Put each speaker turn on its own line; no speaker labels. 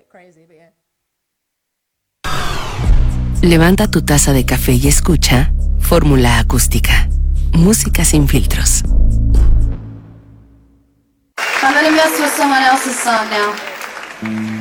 Levanta tu taza de café y escucha Fórmula Acústica. Música sin filtros.
I'm gonna mess with someone else's song now.